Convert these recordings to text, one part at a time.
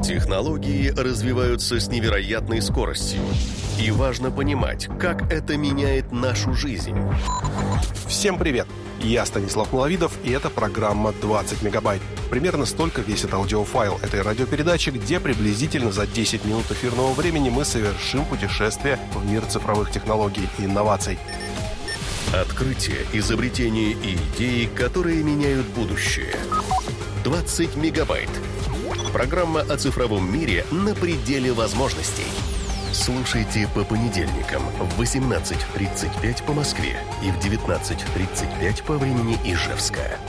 Технологии развиваются с невероятной скоростью. И важно понимать, как это меняет нашу жизнь. Всем привет! Я Станислав Маловидов, и это программа «20 мегабайт». Примерно столько весит аудиофайл этой радиопередачи, где приблизительно за 10 минут эфирного времени мы совершим путешествие в мир цифровых технологий и инноваций. Открытия, изобретения и идеи, которые меняют будущее. 20 мегабайт. Программа о цифровом мире на пределе возможностей. Слушайте по понедельникам в 18:35 по Москве и в 19:35 по времени Ижевска.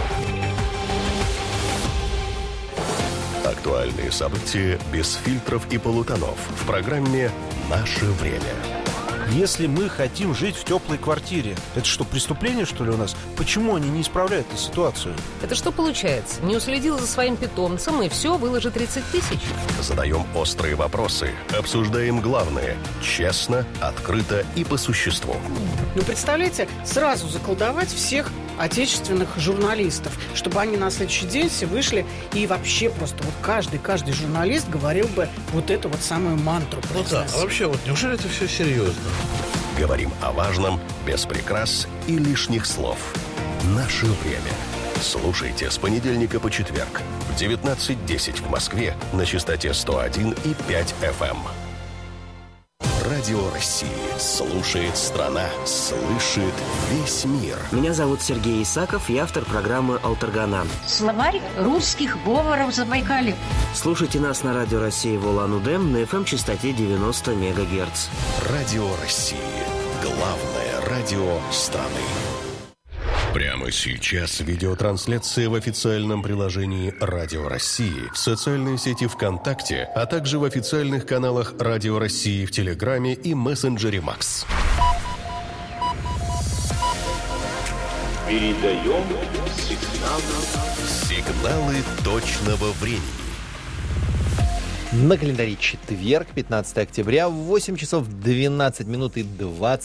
Актуальные события без фильтров и полутонов в программе «Наше время». Если мы хотим жить в теплой квартире, это что, преступление, что ли, у нас? Почему они не исправляют эту ситуацию? Это что получается? Не уследил за своим питомцем, и все, выложи 30 тысяч? Задаем острые вопросы, обсуждаем главное. Честно, открыто и по существу. Ну, представляете, сразу заколдовать всех отечественных журналистов, чтобы они на следующий день все вышли и вообще просто вот каждый журналист говорил бы вот эту вот самую мантру. Ну да, а вообще вот неужели это все серьезно? Говорим о важном, без прикрас и лишних слов. Наше время. Слушайте с понедельника по четверг в 19:10 в Москве на частоте 101,5 FM. Радио России. Слушает страна. Слышит весь мир. Меня зовут Сергей Исаков, я автор программы «Алтаргана». Словарь русских говоров Забайкалья. Слушайте нас на Радио России в Улан-Удэ на FM-частоте 90 МГц. Радио России. Главное радио страны. Прямо сейчас видеотрансляция в официальном приложении Радио России, в социальной сети ВКонтакте, а также в официальных каналах Радио России в Телеграме и мессенджере Макс. Передаем сигналы точного времени. На календаре четверг, 15 октября, в 8 часов 12 минут и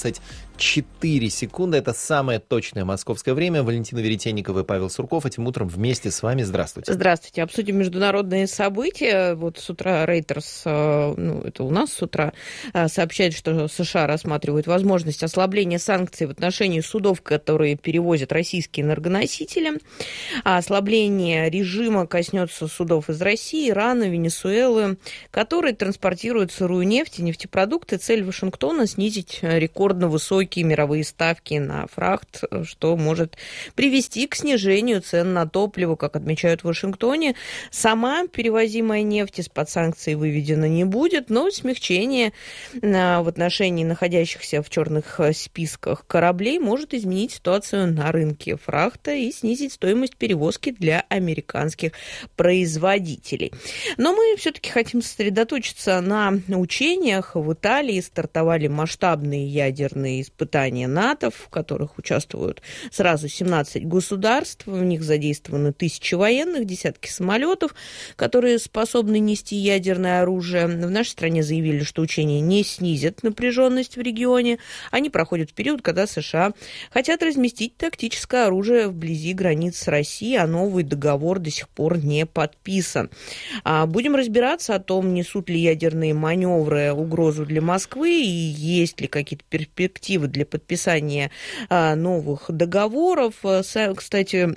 24 секунды. Это самое точное московское время. Валентина Веретенникова и Павел Сурков этим утром вместе с вами. Здравствуйте. Здравствуйте. Обсудим международные события. Вот с утра Reuters, это у нас с утра, сообщает, что США рассматривают возможность ослабления санкций в отношении судов, которые перевозят российские энергоносители. А ослабление режима коснется судов из России, Ирана, Венесуэлы, которые транспортируют сырую нефть и нефтепродукты. Цель Вашингтона – снизить рекордно высокие мировые ставки на фрахт, что может привести к снижению цен на топливо, как отмечают в Вашингтоне. Сама перевозимая нефть из-под санкций выведена не будет, но смягчение в отношении находящихся в черных списках кораблей может изменить ситуацию на рынке фрахта и снизить стоимость перевозки для американских производителей. Но мы все-таки хотим сосредоточиться на учениях. В Италии стартовали масштабные ядерные испытания НАТО, в которых участвуют сразу 17 государств. В них задействованы тысячи военных, десятки самолетов, которые способны нести ядерное оружие. В нашей стране заявили, что учения не снизят напряженность в регионе. Они проходят в период, когда США хотят разместить тактическое оружие вблизи границ с Россией, а новый договор до сих пор не подписан. Будем разбираться о том, несут ли ядерные маневры угрозу для Москвы и есть ли какие-то перспективы для подписания новых договоров. Кстати,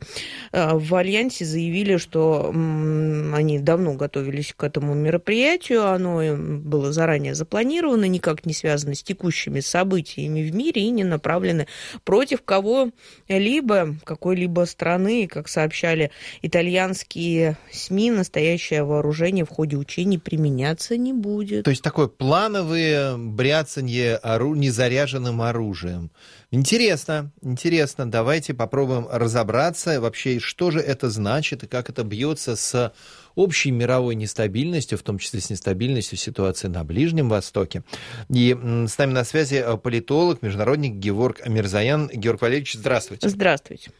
в Альянсе заявили, что они давно готовились к этому мероприятию, оно было заранее запланировано, никак не связано с текущими событиями в мире и не направлено против кого-либо, какой-либо страны. Как сообщали итальянские СМИ, настоящее вооружение в ходе учений применяться не будет. То есть такое плановое бряцанье незаряженным оружием. Интересно. Давайте попробуем разобраться вообще, что же это значит и как это бьется с общей мировой нестабильностью, в том числе с нестабильностью ситуации на Ближнем Востоке. И с нами на связи политолог, международник Геворг Мирзоян. Георг Валерьевич, здравствуйте. Здравствуйте.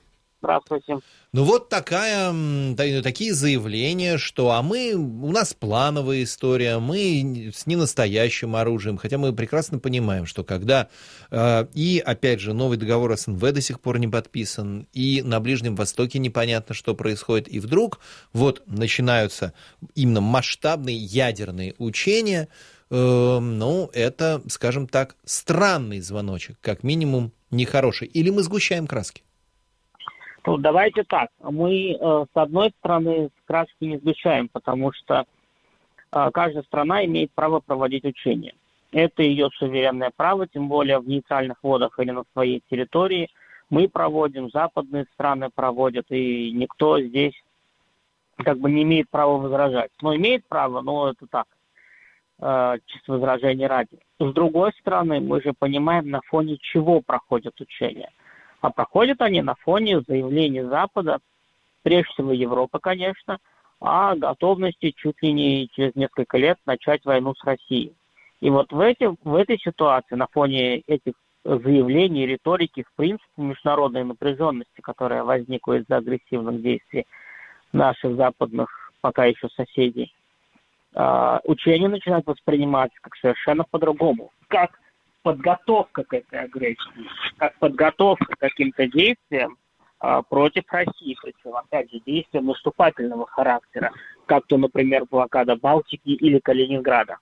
Здравствуйте. Ну вот такие заявления, что у нас плановая история, мы с ненастоящим оружием, хотя мы прекрасно понимаем, что когда, и опять же, новый договор СНВ до сих пор не подписан, и на Ближнем Востоке непонятно, что происходит, и вдруг вот начинаются именно масштабные ядерные учения, это, скажем так, странный звоночек, как минимум нехороший. Или мы сгущаем краски? Ну, давайте так. Мы, с одной стороны, краски не сгущаем, потому что каждая страна имеет право проводить учения. Это ее суверенное право, тем более в нейтральных водах или на своей территории. Мы проводим, западные страны проводят, и никто здесь не имеет права возражать. Но имеет право, но это так, чисто возражение ради. С другой стороны, мы же понимаем, на фоне чего проходят учения. А проходят они на фоне заявлений Запада, прежде всего Европы, конечно, о готовности чуть ли не через несколько лет начать войну с Россией. И вот в этой ситуации, на фоне этих заявлений, риторики, в принципе, международной напряженности, которая возникла из-за агрессивных действий наших западных пока еще соседей, учения начинают восприниматься как совершенно по-другому, как подготовка к этой агрессии, как подготовка к каким-то действиям против России, причем, опять же, действия наступательного характера, как то, например, блокада Балтики или Калининграда.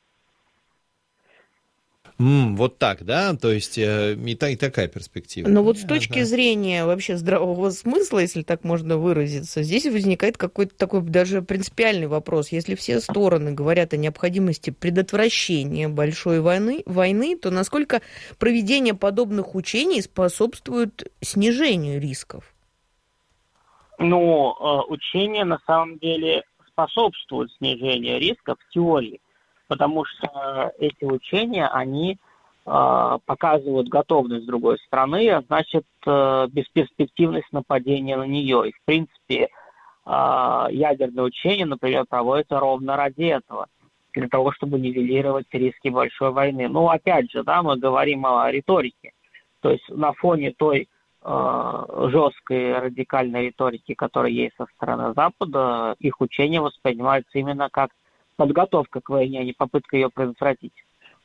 Вот так, да? То есть и такая перспектива. Но вот с точки зрения вообще здравого смысла, если так можно выразиться, здесь возникает какой-то такой даже принципиальный вопрос. Если все стороны говорят о необходимости предотвращения большой войны, то насколько проведение подобных учений способствует снижению рисков? Учения на самом деле способствуют снижению рисков в теории. Потому что эти учения, они показывают готовность другой страны, а значит, бесперспективность нападения на нее. И, в принципе, ядерные учения, например, проводятся ровно ради этого, для того, чтобы нивелировать риски большой войны. Опять же, мы говорим о риторике. То есть на фоне той жесткой радикальной риторики, которая есть со стороны Запада, их учения воспринимаются именно как подготовка к войне, а не попытка ее предотвратить.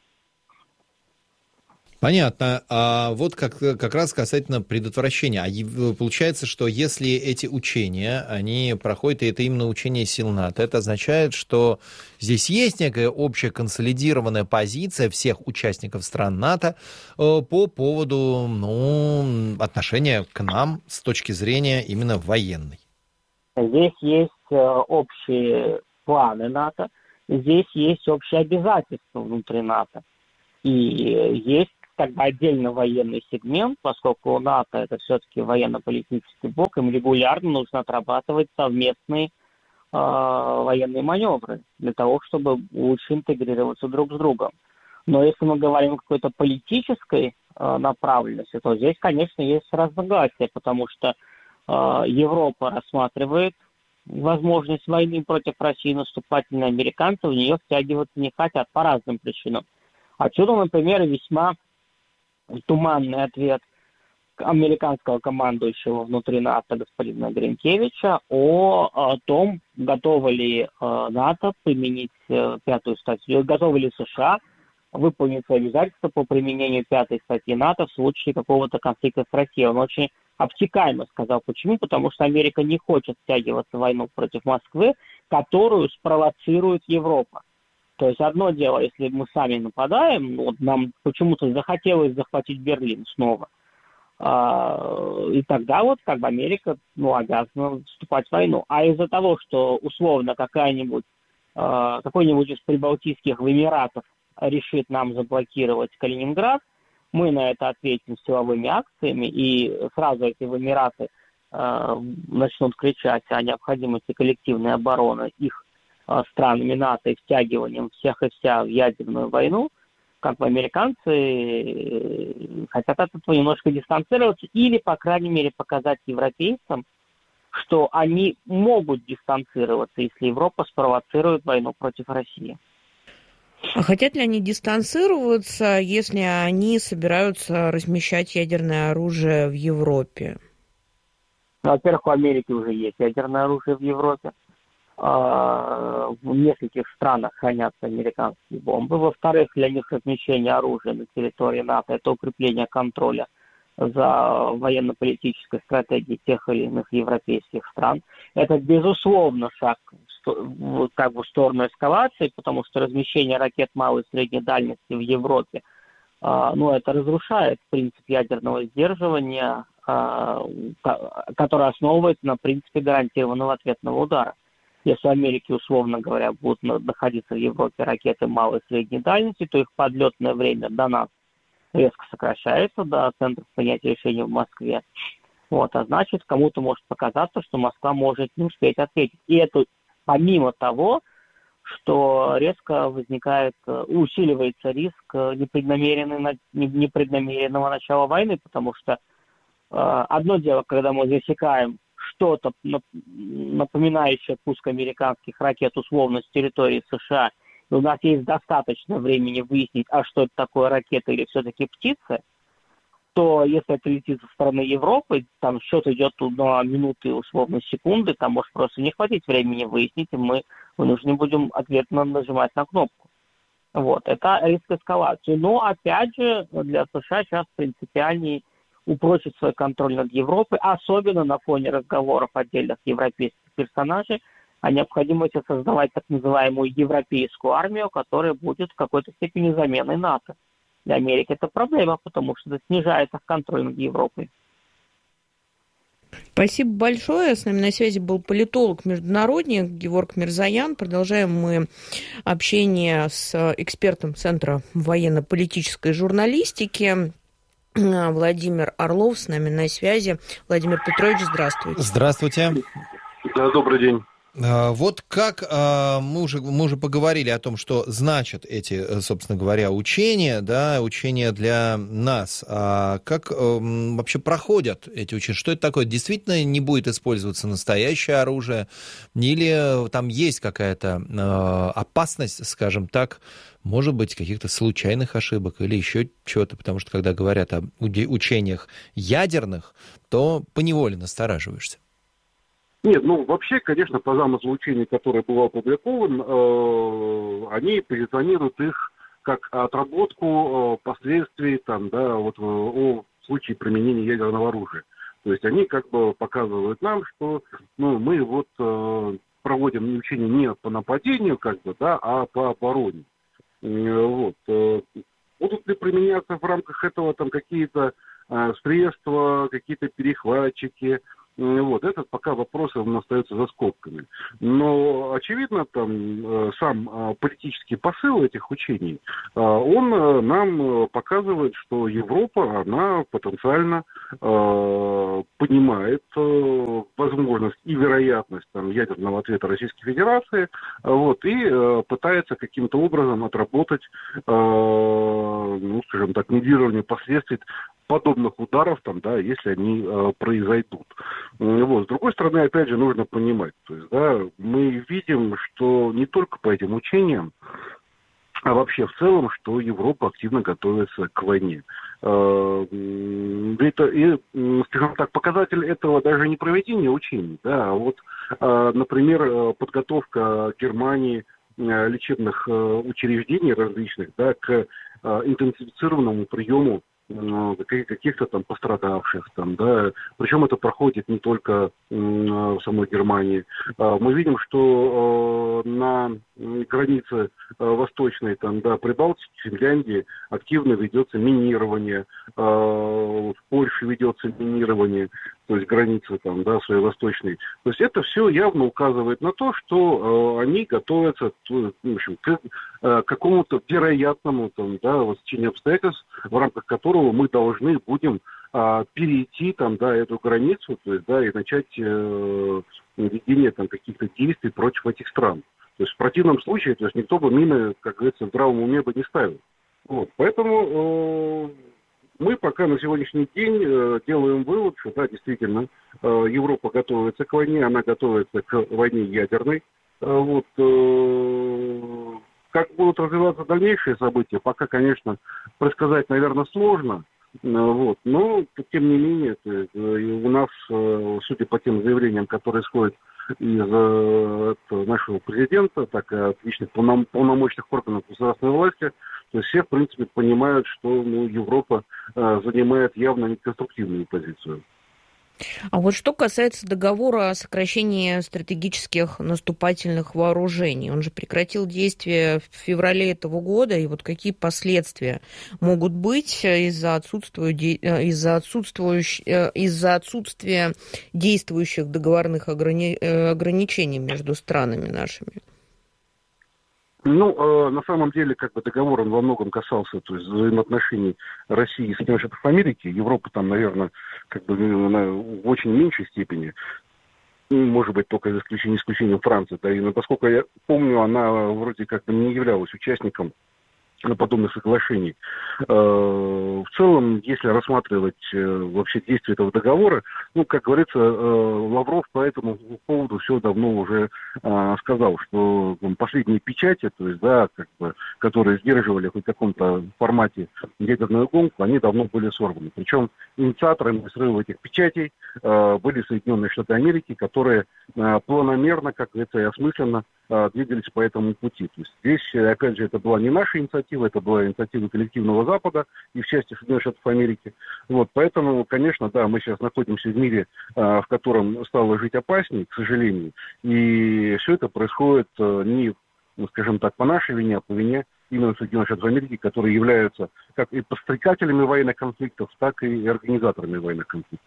Понятно. А вот как раз касательно предотвращения. Получается, что если эти учения, они проходят, и это именно учение сил НАТО, это означает, что здесь есть некая общая консолидированная позиция всех участников стран НАТО по поводу отношения к нам с точки зрения именно военной. Здесь есть общие планы НАТО, здесь есть общие обязательства внутри НАТО. И есть отдельно военный сегмент, поскольку у НАТО это все-таки военно-политический блок, им регулярно нужно отрабатывать совместные военные маневры для того, чтобы лучше интегрироваться друг с другом. Но если мы говорим о какой-то политической направленности, то здесь, конечно, есть разногласия, потому что Европа рассматривает возможность войны против России, наступательные американцы в нее втягиваться не хотят по разным причинам. Отсюда, например, весьма туманный ответ американского командующего внутри НАТО господина Гринкевича о том, готовы ли НАТО применить пятую статью, готовы ли США выполнить свои обязательства по применению пятой статьи НАТО в случае какого-то конфликта с Россией. Он очень обтекаемо сказал. Почему? Потому что Америка не хочет втягиваться в войну против Москвы, которую спровоцирует Европа. То есть одно дело, если мы сами нападаем, нам почему-то захотелось захватить Берлин снова, и тогда Америка обязана вступать в войну. А из-за того, что условно какой-нибудь из прибалтийских эмиратов решит нам заблокировать Калининград, мы на это ответим силовыми акциями, и сразу эти эмираты начнут кричать о необходимости коллективной обороны их странами НАТО и втягиванием всех и вся в ядерную войну, американцы хотят от этого немножко дистанцироваться или, по крайней мере, показать европейцам, что они могут дистанцироваться, если Европа спровоцирует войну против России. А хотят ли они дистанцироваться, если они собираются размещать ядерное оружие в Европе? Во-первых, у Америки уже есть ядерное оружие в Европе. В нескольких странах хранятся американские бомбы. Во-вторых, для них размещение оружия на территории НАТО – это укрепление контроля за военно-политической стратегией тех или иных европейских стран. Это, безусловно, шаг как бы в сторону эскалации, потому что размещение ракет малой и средней дальности в Европе, это разрушает принцип ядерного сдерживания, который основывается на принципе гарантированного ответного удара. Если в Америке, условно говоря, будут находиться в Европе ракеты малой и средней дальности, то их подлетное время до нас резко сокращается, до центров принятия решений в Москве. А значит, кому-то может показаться, что Москва может не успеть ответить. И это помимо того, что резко усиливается риск непреднамеренного начала войны, потому что одно дело, когда мы засекаем что-то, напоминающее пуск американских ракет условно с территории США, и у нас есть достаточно времени выяснить, что это такое ракета или все-таки птица, то если это летит со стороны Европы, там счет идет на минуты, условно секунды, там может просто не хватить времени выяснить, и мы вынуждены будем ответно нажимать на кнопку. Это риск эскалации. Но, опять же, для США сейчас принципиальнее упрочить свой контроль над Европой, особенно на фоне разговоров отдельных европейских персонажей о необходимости создавать так называемую европейскую армию, которая будет в какой-то степени заменой НАТО. Для Америки это проблема, потому что это снижает их контроль над Европой. Спасибо большое. С нами на связи был политолог-международник Геворг Мирзоян. Продолжаем мы общение с экспертом Центра военно-политической журналистики Владимир Орлов с нами на связи. Владимир Петрович, здравствуйте. Здравствуйте. Да, добрый день. Как мы уже поговорили о том, что значат эти, собственно говоря, учения, да, учения для нас. Как вообще проходят эти учения? Что это такое? Действительно не будет использоваться настоящее оружие? Или там есть какая-то опасность, скажем так, может быть, каких-то случайных ошибок или еще чего-то? Потому что когда говорят о учениях ядерных, то поневоле настораживаешься. Нет, вообще, конечно, по замыслу учений, который был опубликован, они позиционируют их как отработку последствий о случае применения ядерного оружия. То есть они как бы показывают нам, что мы проводим учения не по нападению, а по обороне. Будут ли применяться в рамках этого какие-то средства, какие-то перехватчики? Этот пока вопрос остается за скобками. Но, очевидно, сам политический посыл этих учений, он нам показывает, что Европа, она потенциально понимает возможность и вероятность ядерного ответа Российской Федерации, и пытается каким-то образом отработать, нивелирование последствий подобных ударов, если они произойдут. С другой стороны, опять же, нужно понимать, мы видим, что не только по этим учениям, а вообще в целом, что Европа активно готовится к войне. Скажем так, показатель этого даже не проведение учений, например, подготовка Германии лечебных учреждений различных, к интенсифицированному приему каких-то пострадавших, причем это проходит не только в самой Германии. Мы видим, что на границе восточной, Прибалтики, Финляндии активно ведется минирование, в Польше ведется минирование, то есть границы своей восточной. То есть это все явно указывает на то, что они готовятся к какому-то вероятному стечению обстоятельств, в рамках которого мы должны будем перейти эту границу, и начать ведение каких-то действий против этих стран. То есть в противном случае, никто бы мины, как говорится, в здравом уме бы не ставил. Поэтому мы пока на сегодняшний день делаем вывод, что действительно Европа готовится к войне, она готовится к войне ядерной. Как будут развиваться дальнейшие события, пока, конечно, предсказать, наверное, сложно. Вот. Но, тем не менее, у нас, судя по тем заявлениям, которые исходят из нашего президента, так и от личных полномочных органов государственной власти, то есть все, в принципе, понимают, что Европа занимает явно неконструктивную позицию. А вот что касается договора о сокращении стратегических наступательных вооружений, он же прекратил действие в феврале этого года, и вот какие последствия могут быть из-за отсутствия действующих договорных ограничений между странами нашими? На самом деле, договор, он во многом касался, то есть, взаимоотношений России и Соединенных Штатов Америки. Европа там, наверное, в очень меньшей степени, может быть, только за исключением Франции. Да, и, насколько я помню, она вроде не являлась участником подобных соглашений. В целом, если рассматривать вообще действие этого договора, как говорится, Лавров по этому поводу все давно уже сказал, что последние печати, то есть, которые сдерживали хоть в каком-то формате ядерную гонку, они давно были сорваны. Причем инициаторами срыва этих печатей были Соединенные Штаты Америки, которые планомерно, как говорится, и осмысленно двигались по этому пути. То есть здесь, опять же, это была не наша инициатива, это была инициатива коллективного Запада и в части Соединенных Штатов Америки. Вот, поэтому, конечно, да, мы сейчас находимся в мире, в котором стало жить опаснее, к сожалению, и все это происходит не, скажем так, по нашей вине, а по вине именно Соединенных Штатов Америки, которые являются как и подстрекателями военных конфликтов, так и организаторами военных конфликтов.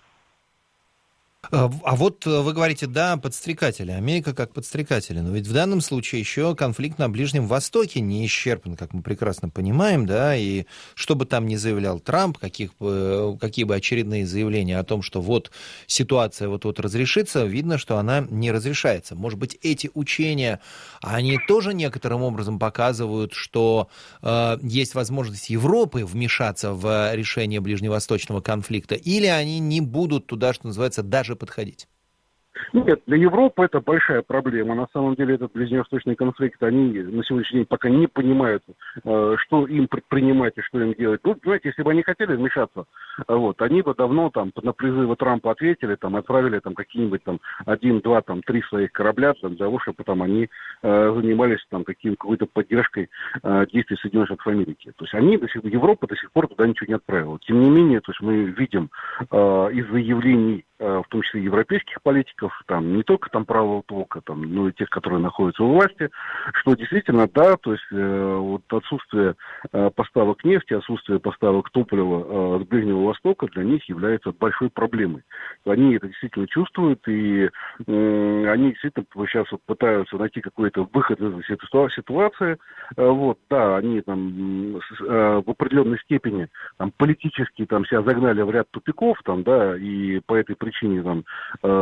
А вот вы говорите, да, подстрекатели, Америка как подстрекатели, но ведь в данном случае еще конфликт на Ближнем Востоке не исчерпан, как мы прекрасно понимаем, да, и что бы там ни заявлял Трамп, какие бы очередные заявления о том, что вот ситуация вот-вот разрешится, видно, что она не разрешается. Может быть, эти учения, они тоже некоторым образом показывают, что есть возможность Европы вмешаться в решение ближневосточного конфликта, или они не будут туда, что называется, даже подходить? Нет, для Европы это большая проблема. На самом деле этот ближневосточный конфликт, они на сегодняшний день пока не понимают, что им предпринимать и что им делать. Знаете, если бы они хотели вмешаться, они бы давно на призывы Трампа ответили, отправили какие-нибудь 1, 2, 3 своих корабля, для того, чтобы они занимались какой-то поддержкой действий Соединенных Штатов Америки. То есть Европа до сих пор туда ничего не отправила. Тем не менее, то есть мы видим из заявлений, в том числе европейских политиков, не только правого толка, но и тех, которые находятся у власти, что действительно, да, то есть отсутствие поставок нефти, отсутствие поставок топлива с Ближнего Востока для них является большой проблемой. Они это действительно чувствуют, и они действительно сейчас пытаются найти какой-то выход из этой ситуации. Да, они в определенной степени политически себя загнали в ряд тупиков, и по этой причине